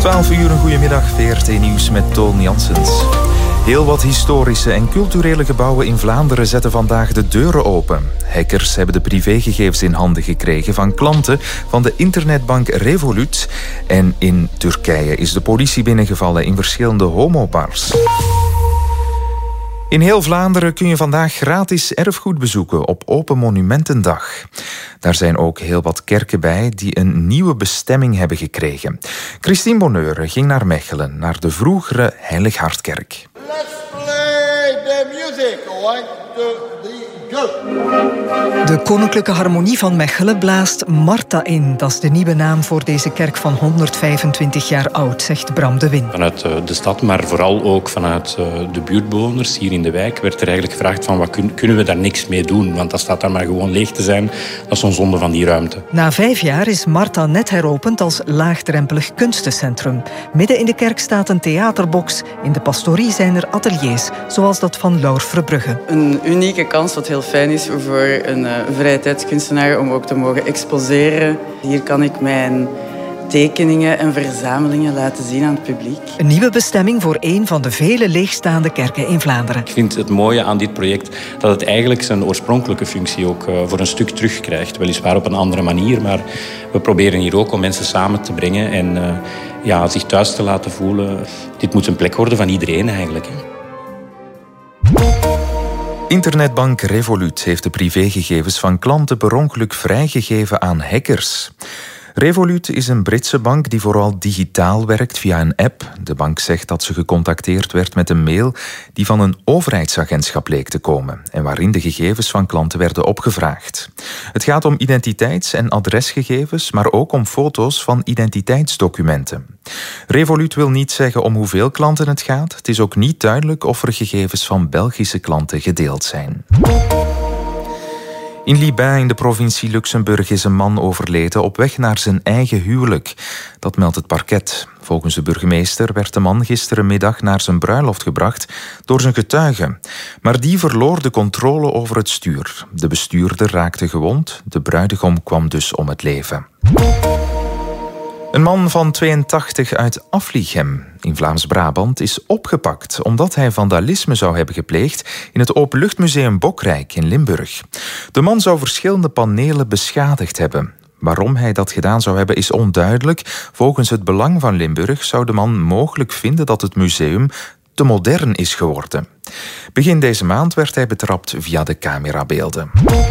12 uur, een goedemiddag, VRT Nieuws met Toon Janssens. Heel wat historische en culturele gebouwen in Vlaanderen zetten vandaag de deuren open. Hackers hebben de privégegevens in handen gekregen van klanten van de internetbank Revolut. En in Turkije is de politie binnengevallen in verschillende homobars. In heel Vlaanderen kun je vandaag gratis erfgoed bezoeken op Open Monumentendag. Daar zijn ook heel wat kerken bij die een nieuwe bestemming hebben gekregen. Christine Bonheur ging naar Mechelen, naar de vroegere Heilig Hartkerk. Let's play the music. 1, 2, 3, go. De Koninklijke Harmonie van Mechelen blaast Marta in. Dat is de nieuwe naam voor deze kerk van 125 jaar oud, zegt Bram de Win. Vanuit de stad, maar vooral ook vanuit de buurtbewoners hier in de wijk werd er eigenlijk gevraagd van kunnen we daar niks mee doen? Want dat staat daar maar gewoon leeg te zijn. Dat is een zonde van die ruimte. Na 5 jaar is Marta net heropend als laagdrempelig kunstencentrum. Midden in de kerk staat een theaterbox. In de pastorie zijn er ateliers, zoals dat van Laur Verbrugge. Een unieke kans wat heel fijn is voor een vrije tijdskunstenaar om ook te mogen exposeren. Hier kan ik mijn tekeningen en verzamelingen laten zien aan het publiek. Een nieuwe bestemming voor een van de vele leegstaande kerken in Vlaanderen. Ik vind het mooie aan dit project dat het eigenlijk zijn oorspronkelijke functie ook voor een stuk terugkrijgt. Weliswaar op een andere manier, maar we proberen hier ook om mensen samen te brengen en zich thuis te laten voelen. Dit moet een plek worden van iedereen eigenlijk. Internetbank Revolut heeft de privégegevens van klanten per ongeluk vrijgegeven aan hackers. Revolut is een Britse bank die vooral digitaal werkt via een app. De bank zegt dat ze gecontacteerd werd met een mail die van een overheidsagentschap leek te komen en waarin de gegevens van klanten werden opgevraagd. Het gaat om identiteits- en adresgegevens, maar ook om foto's van identiteitsdocumenten. Revolut wil niet zeggen om hoeveel klanten het gaat. Het is ook niet duidelijk of er gegevens van Belgische klanten gedeeld zijn. In Libin in de provincie Luxemburg is een man overleden op weg naar zijn eigen huwelijk. Dat meldt het parket. Volgens de burgemeester werd de man gisterenmiddag naar zijn bruiloft gebracht door zijn getuige. Maar die verloor de controle over het stuur. De bestuurder raakte gewond. De bruidegom kwam dus om het leven. Een man van 82 uit Aflichem in Vlaams-Brabant is opgepakt omdat hij vandalisme zou hebben gepleegd in het Openluchtmuseum Bokrijk in Limburg. De man zou verschillende panelen beschadigd hebben. Waarom hij dat gedaan zou hebben is onduidelijk. Volgens het Belang van Limburg zou de man mogelijk vinden dat het museum te modern is geworden. Begin deze maand werd hij betrapt via de camerabeelden.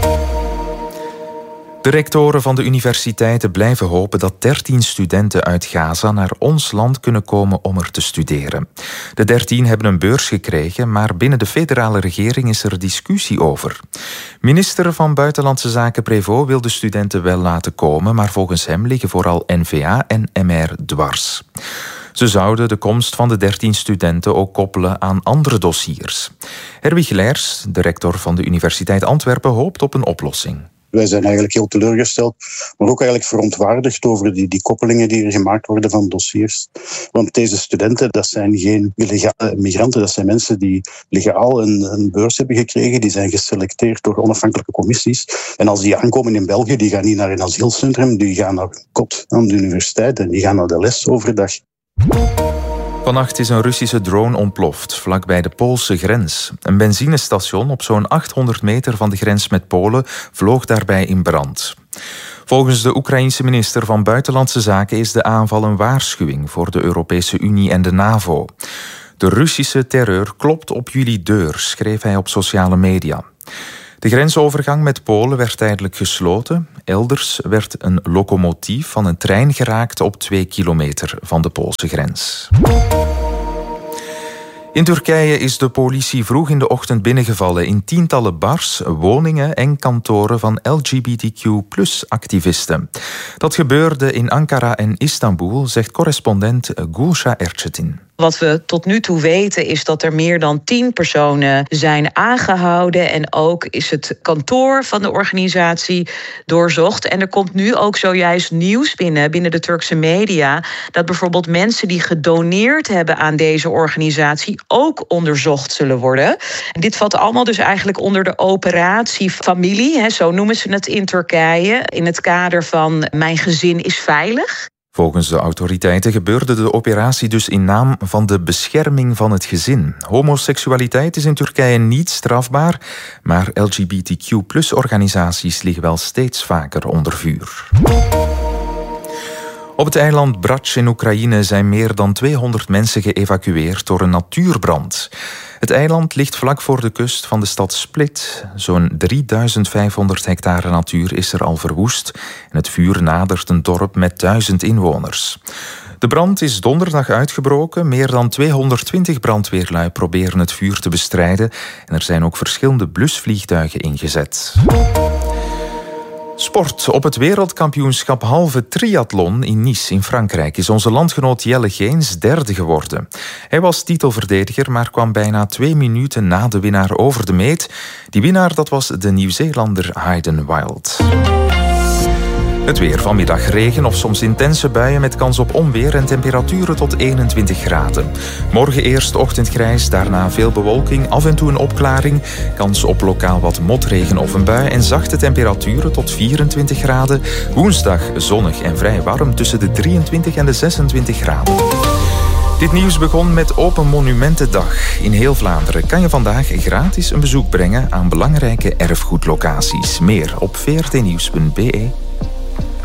De rectoren van de universiteiten blijven hopen dat 13 studenten uit Gaza naar ons land kunnen komen om er te studeren. De 13 hebben een beurs gekregen, maar binnen de federale regering is er discussie over. Minister van Buitenlandse Zaken Prévost wil de studenten wel laten komen, maar volgens hem liggen vooral N-VA en MR dwars. Ze zouden de komst van de 13 studenten ook koppelen aan andere dossiers. Herwig Leers, de rector van de Universiteit Antwerpen, hoopt op een oplossing. Wij zijn eigenlijk heel teleurgesteld, maar ook eigenlijk verontwaardigd over die koppelingen die er gemaakt worden van dossiers. Want deze studenten, dat zijn geen illegale migranten, dat zijn mensen die legaal een beurs hebben gekregen, die zijn geselecteerd door onafhankelijke commissies. En als die aankomen in België, die gaan niet naar een asielcentrum, die gaan naar een kot aan de universiteit en die gaan naar de les overdag. Vannacht is een Russische drone ontploft, vlakbij de Poolse grens. Een benzinestation op zo'n 800 meter van de grens met Polen vloog daarbij in brand. Volgens de Oekraïense minister van Buitenlandse Zaken is de aanval een waarschuwing voor de Europese Unie en de NAVO. De Russische terreur klopt op jullie deur, schreef hij op sociale media. De grensovergang met Polen werd tijdelijk gesloten. Elders werd een locomotief van een trein geraakt op 2 kilometer van de Poolse grens. In Turkije is de politie vroeg in de ochtend binnengevallen in tientallen bars, woningen en kantoren van LGBTQ+-activisten. Dat gebeurde in Ankara en Istanbul, zegt correspondent Gulşah Erçetin. Wat we tot nu toe weten is dat er meer dan 10 personen zijn aangehouden. En ook is het kantoor van de organisatie doorzocht. En er komt nu ook zojuist nieuws binnen de Turkse media, dat bijvoorbeeld mensen die gedoneerd hebben aan deze organisatie ook onderzocht zullen worden. En dit valt allemaal dus eigenlijk onder de operatie Familie, zo noemen ze het in Turkije, in het kader van Mijn gezin is veilig. Volgens de autoriteiten gebeurde de operatie dus in naam van de bescherming van het gezin. Homoseksualiteit is in Turkije niet strafbaar, maar LGBTQ+-organisaties liggen wel steeds vaker onder vuur. Op het eiland Brač in Oekraïne zijn meer dan 200 mensen geëvacueerd door een natuurbrand. Het eiland ligt vlak voor de kust van de stad Split. Zo'n 3500 hectare natuur is er al verwoest en het vuur nadert een dorp met 1000 inwoners. De brand is donderdag uitgebroken. Meer dan 220 brandweerlui proberen het vuur te bestrijden en er zijn ook verschillende blusvliegtuigen ingezet. Sport. Op het wereldkampioenschap halve triathlon in Nice in Frankrijk is onze landgenoot Jelle Geens derde geworden. Hij was titelverdediger, maar kwam bijna 2 minuten na de winnaar over de meet. Die winnaar, dat was de Nieuw-Zeelander Hayden Wild. Het weer. Vanmiddag regen of soms intense buien met kans op onweer en temperaturen tot 21 graden. Morgen eerst ochtendgrijs, daarna veel bewolking, af en toe een opklaring, kans op lokaal wat motregen of een bui en zachte temperaturen tot 24 graden. Woensdag zonnig en vrij warm tussen de 23 en de 26 graden. Dit nieuws begon met Open Monumentendag. In heel Vlaanderen kan je vandaag gratis een bezoek brengen aan belangrijke erfgoedlocaties. Meer op vrtnieuws.be.